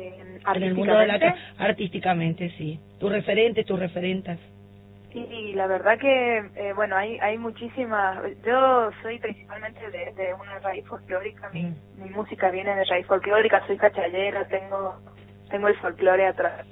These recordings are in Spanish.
En el mundo de la artísticamente, sí. Tus referentes, tus referentas. Sí, la verdad que, bueno, hay muchísimas. Yo soy principalmente de una raíz folclórica, mi música viene de raíz folclórica, soy cachallera, tengo el folclore atrás.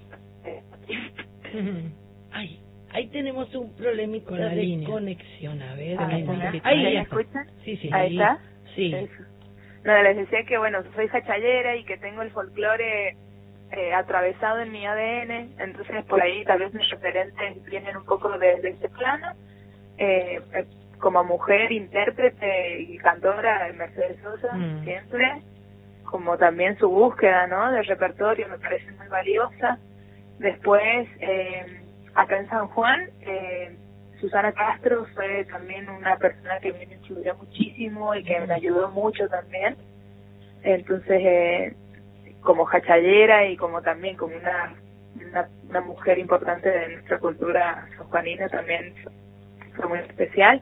Ay, ahí tenemos un problemita con la línea. Conexión, a ver. Ahí me escuchan. Sí, sí. Ahí está. Sí. Eso. No, les decía que, bueno, soy cachallera y que tengo el folclore atravesado en mi ADN, entonces por ahí tal vez mis referentes vienen un poco de ese plano. Como mujer, intérprete y cantora, Mercedes Sosa, siempre, como también su búsqueda, ¿no?, del repertorio me parece muy valiosa. Después, acá en San Juan, Susana Castro fue también una persona que me influyó muchísimo y que me ayudó mucho también. Entonces, como cachallera y como también como una mujer importante de nuestra cultura sanjuanina, también fue muy especial.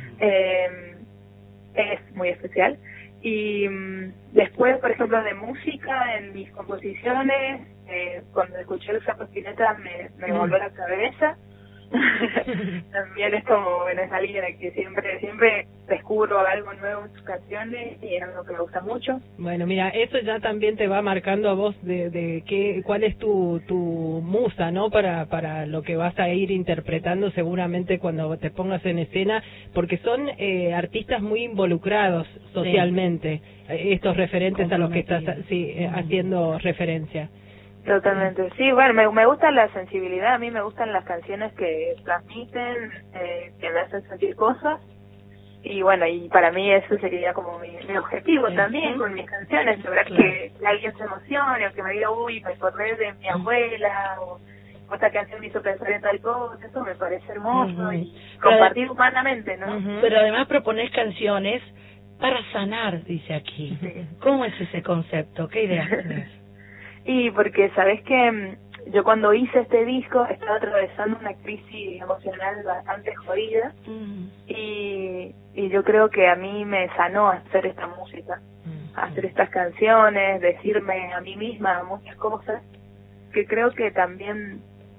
Es muy especial. Y después, por ejemplo, de música, en mis composiciones, cuando escuché el Sapo Spinetta me voló la cabeza. También es como en esa línea de que siempre descubro algo nuevo en sus canciones y es algo que me gusta mucho. Bueno, mira, eso ya también te va marcando a vos de cuál es tu musa, ¿no? Para lo que vas a ir interpretando seguramente cuando te pongas en escena, porque son artistas muy involucrados socialmente, estos referentes a los que estás haciendo referencia. Totalmente, sí, bueno, me gusta la sensibilidad, a mí me gustan las canciones que transmiten, que me hacen sentir cosas, y bueno, y para mí eso sería como mi objetivo también con mis canciones, lograr que alguien se emocione, o que me diga, uy, me acordé de mi abuela, o esta canción me hizo pensar en tal cosa, eso me parece hermoso, y compartir humanamente, ¿no? Pero además propones canciones para sanar, dice aquí. Sí. ¿Cómo es ese concepto? ¿Qué ideas tenés? Y porque sabes que yo cuando hice este disco estaba atravesando una crisis emocional bastante jodida y yo creo que a mí me sanó hacer esta música, hacer estas canciones, decirme a mí misma muchas cosas que creo que también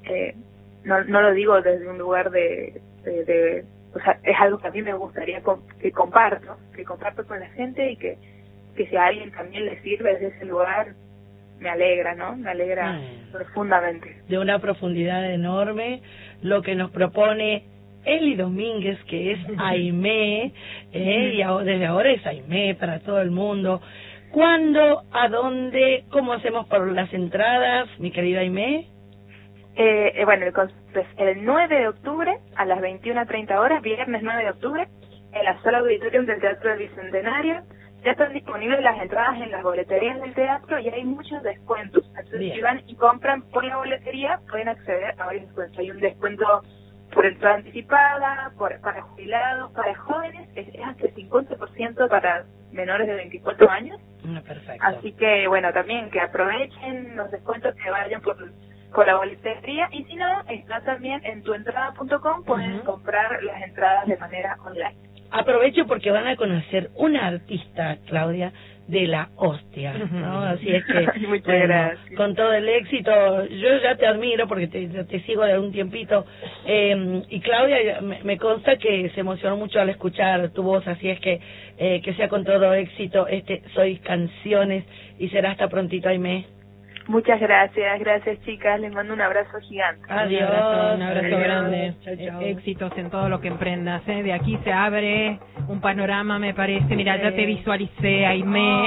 no lo digo desde un lugar de o sea, es algo que a mí me gustaría que comparto con la gente y que si a alguien también le sirve desde ese lugar, me alegra, ¿no? Me alegra profundamente. De una profundidad enorme, lo que nos propone Eli Domínguez, que es Aimé, y desde ahora es Aimé para todo el mundo. ¿Cuándo, a dónde, cómo hacemos por las entradas, mi querida Aimé? Bueno, el 9 de octubre a las 21:30 horas, viernes 9 de octubre, en la sala auditorium del Teatro del Bicentenario. Ya están disponibles las entradas en las boleterías del teatro y hay muchos descuentos. Entonces, si van y compran por la boletería, pueden acceder a varios descuentos. Hay un descuento por entrada anticipada, para jubilados, para jóvenes, es hasta el 50% para menores de 24 años. Perfecto. Así que, bueno, también que aprovechen los descuentos, que vayan por la boletería. Y si no, está también en tuentrada.com, pueden comprar las entradas de manera online. Aprovecho porque van a conocer una artista, Claudia, de la hostia, ¿no? Así es que, muchas gracias. Con todo el éxito, yo ya te admiro porque te sigo de un tiempito, y Claudia me consta que se emocionó mucho al escuchar tu voz, así es que sea con todo éxito Soy Canciones, y será hasta prontito, Aimé. Muchas gracias chicas, les mando un abrazo gigante. Adiós. Un abrazo grande. Chau, chau. Éxitos en todo lo que emprendas, de aquí se abre un panorama, me parece. Mira, ya te visualicé, Aimé.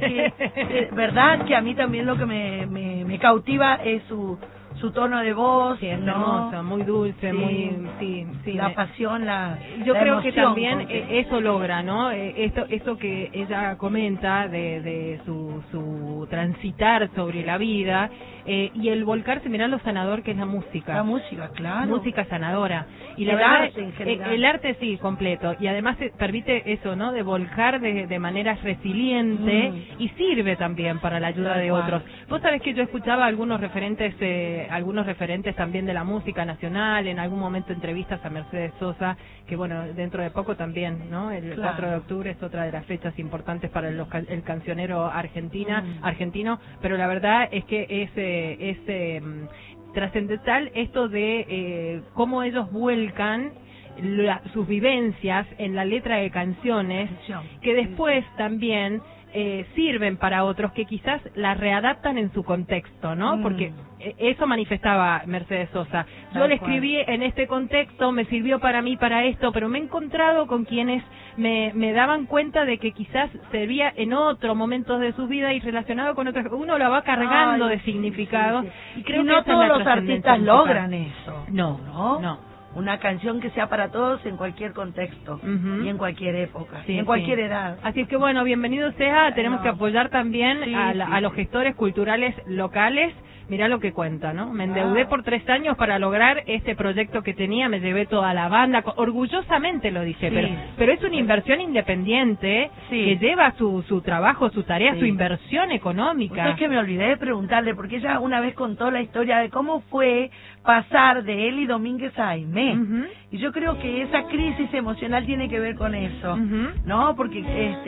Verdad que a mí también lo que me cautiva es su tono de voz, sí, es ¿no? hermosa, muy dulce, muy la pasión, yo la creo emoción, que también porque eso logra, ¿no? Esto que ella comenta de su transitar sobre la vida, y el volcarse, mirá lo sanador que es la música. La música, claro. Música sanadora. Y la el verdad, arte en general. el arte sí, completo. Y además permite eso, ¿no? De volcar de manera resiliente y sirve también para la ayuda de otros. Vos sabés que yo escuchaba algunos referentes también de la música nacional, en algún momento entrevistas a Mercedes Sosa, que bueno, dentro de poco también, ¿no? El 4 de octubre es otra de las fechas importantes para el cancionero argentino, pero la verdad es que es trascendental esto de cómo ellos vuelcan sus vivencias en la letra de canciones, que después también sirven para otros que quizás la readaptan en su contexto, ¿no? Porque eso manifestaba Mercedes Sosa. Yo le escribí en este contexto, me sirvió para mí, para esto, pero me he encontrado con quienes me daban cuenta de que quizás servía en otros momentos de su vida y relacionado con otras. Uno la va cargando de significado. Y creo que no todos los artistas logran eso. No. Una canción que sea para todos en cualquier contexto y en cualquier época, en cualquier edad. Así es que bueno, bienvenido sea, tenemos que apoyar también a los gestores culturales locales. Mirá lo que cuenta, ¿no? Me endeudé por 3 años para lograr este proyecto que tenía, me llevé toda la banda, orgullosamente lo dije, pero es una inversión independiente que lleva su trabajo, su tarea, su inversión económica. Es que me olvidé de preguntarle, porque ella una vez contó la historia de cómo fue pasar de Eli Domínguez a Aimé. Y yo creo que esa crisis emocional tiene que ver con eso, ¿no? Porque,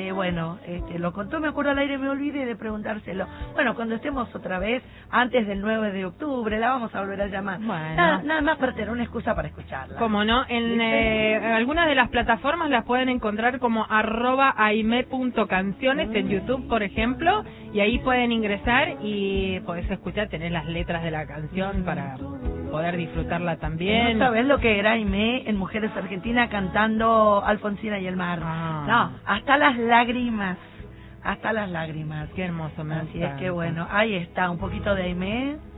lo contó, me acuerdo al aire, me olvidé de preguntárselo. Bueno, cuando estemos otra vez, antes del 9 de octubre, la vamos a volver a llamar. Bueno. Nada más para tener una excusa para escucharla. Como no, en algunas de las plataformas las pueden encontrar como @aime.canciones en YouTube, por ejemplo, y ahí pueden ingresar y podés escuchar, tener las letras de la canción para poder disfrutarla también. ¿No sabés lo que era Aimé en Mujeres Argentinas cantando Alfonsina y el mar? No, hasta las lágrimas. Hasta las lágrimas. Qué hermoso, me Así es que bueno, ahí está, un poquito de Aimé.